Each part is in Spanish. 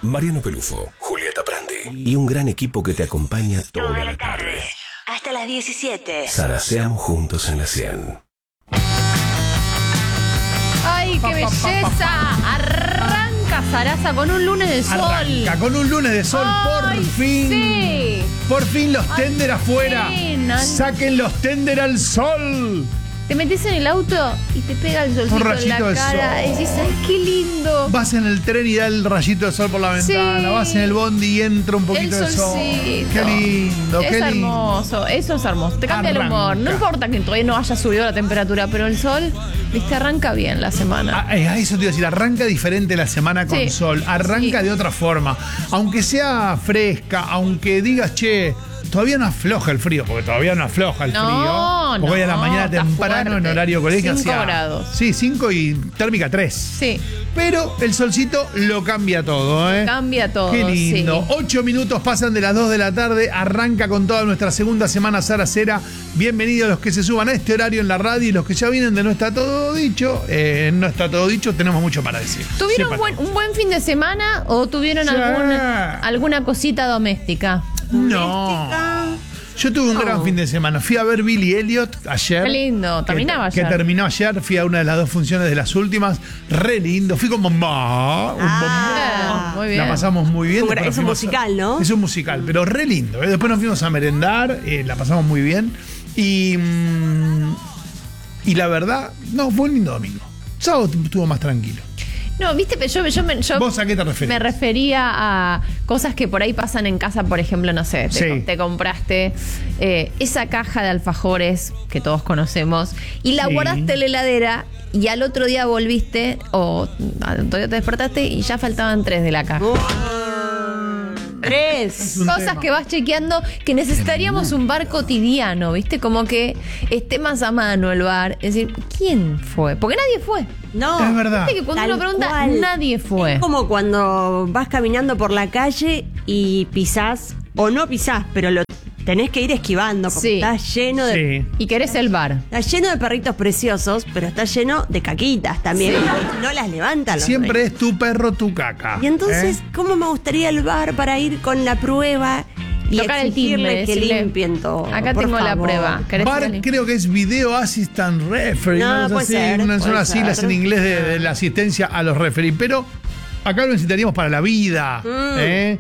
Mariano Pelufo, Julieta Prandi y un gran equipo que te acompaña toda la tarde. Hasta las 17. Zaraseamos juntos en la 100. ¡Ay, qué belleza! Arranca Sarasa con un lunes de sol. Arranca con un lunes de sol, Ay, por fin. Sí. Por fin los tender afuera. Saquen los tender al sol. Te metes en el auto y te pega el solcito Un rayito en la de cara. sol. Y dices, ¡ay, qué lindo! Vas en el tren y da el rayito de sol por la ventana. Sí. Vas en el bondi y entra un poquito El de sol. solcito. Qué lindo, Es qué lindo. hermoso, eso es hermoso. Te cambia el humor. No Arranca. importa que todavía no haya subido la temperatura, pero el sol, viste, arranca bien la semana. A eso te iba a decir, arranca diferente la semana con Sí. sol, arranca Sí. de otra forma. Aunque sea fresca, aunque digas, che, todavía no afloja el frío, porque todavía no afloja el No, frío. Porque hoy a la no, mañana está temprano fuerte. en horario colegio 5 hacía. grados. Sí, 5 y térmica 3. Sí, Pero el solcito lo cambia todo, ¿eh? cambia todo. Qué lindo. Sí. 8 minutos pasan de las 2 de la tarde. Arranca con toda nuestra segunda semana Saracera. Bienvenidos los que se suban a este horario en la radio y los que ya vienen de No Está Todo Dicho. No Está Todo Dicho, tenemos mucho para decir. ¿Tuvieron Sepan. un buen fin de semana o tuvieron Sí. alguna cosita doméstica? No. Yo tuve un gran fin de semana. Fui a ver Billy Elliot ayer. Qué lindo. Terminaba que ayer. terminó ayer. Fui a una de las 2 funciones de las últimas. Re lindo. Fui con mamá. Muy bien. La pasamos muy bien. Después Es un nos fuimos musical, ¿no? Es un musical, pero re lindo. Después nos fuimos a merendar. La pasamos muy bien. Y la verdad, no, fue un lindo domingo. Sábado estuvo más tranquilo. No, viste, pero yo ¿Vos a qué te referís? me refería a cosas que por ahí pasan en casa, por ejemplo, no sé, te compraste esa caja de alfajores que todos conocemos y la Sí. guardaste en la heladera y al otro día volviste o todavía te despertaste y ya faltaban 3 de la caja. 3. un Cosas tema. que vas chequeando que necesitaríamos un bar cotidiano, ¿viste? Como que esté más a mano el bar. Es decir, ¿quién fue? Porque nadie fue. No. Es verdad. Viste que cuando Tal uno pregunta, cual. nadie fue. Es como cuando vas caminando por la calle y pisás, o no pisás, pero lo tenés que ir esquivando, porque Sí. está lleno de... Sí. Y querés el bar. Está lleno de perritos preciosos, pero está lleno de caquitas también. No las levantan los Siempre reyes. es tu perro, tu caca. Y entonces, ¿eh? ¿cómo me gustaría el bar para ir con la prueba y Tocar el exigirle timbre, que decirle, limpien todo? acá por tengo la favor? prueba. ¿Querés ir a Bar limpiar? creo que es Video Assistant Referee. No, una cosa puede así, ser, son puede las siglas ser. en inglés de la asistencia a los referees. Pero acá lo necesitaríamos para la vida. ¿eh?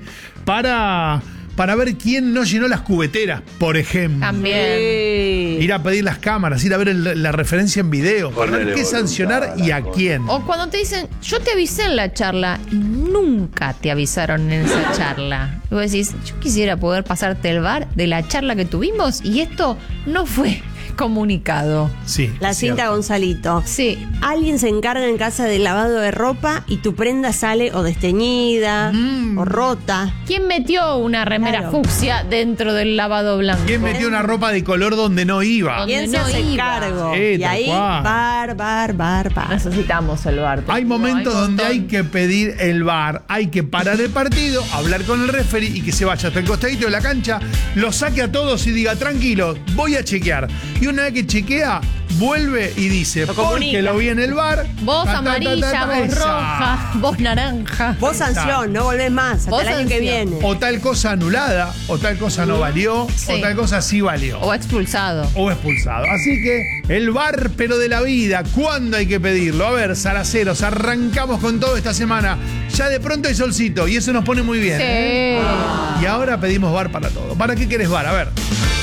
Para ver quién no llenó las cubeteras, por ejemplo. También. Sí. Ir a pedir las cámaras, ir a ver la referencia en video, para ver qué sancionar y a quién. O cuando te dicen, yo te avisé en la charla y nunca te avisaron en esa charla. Y vos decís, yo quisiera poder pasarte el bar de la charla que tuvimos y esto no fue comunicado. Sí. La es cinta cierto. Gonzalito. Sí. Alguien se encarga en casa del lavado de ropa y tu prenda sale o desteñida o rota. ¿Quién metió una remera Claro. fucsia dentro del lavado blanco? ¿Quién metió una ropa de color donde no iba? Donde ¿Quién se no hace iba. cargo? Sí, Y tal ahí, cual. bar. Necesitamos el bar. Hay momentos donde hay que pedir el VAR, hay que parar el partido, hablar con el referee y que se vaya hasta el costadito de la cancha, lo saque a todos y diga, tranquilo, voy a chequear. Y una vez que chequea, vuelve y dice, porque comunica. lo vi en el VAR. Vos amarilla, vos esa. roja, vos naranja. Vos sanción, no volvés más hasta Vos el año que sanción. viene. O tal cosa anulada, o tal cosa no valió, Sí. o tal cosa sí valió. O expulsado. O expulsado. Así que el VAR, pero de la vida, ¿cuándo hay que pedirlo? A ver, Zaraceros, arrancamos con todo esta semana. Ya de pronto hay solcito y eso nos pone muy bien. ¿eh? Sí. Y ahora pedimos VAR para todo. ¿Para qué querés VAR? A ver.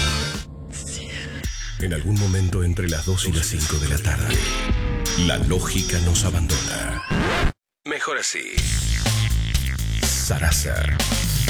En algún momento entre las 2 y las 5 de la tarde, la lógica nos abandona. Mejor así. Sarasa.